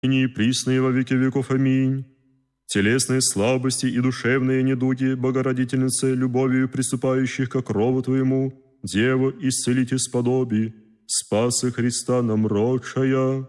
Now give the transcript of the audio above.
ныне и присно и во веки веков. Аминь. Телесные слабости и душевные недуги, Богородительнице, любовью приступающих ко крову Твоему, Дева, исцелите сподоби, спасы Христа нам родшая.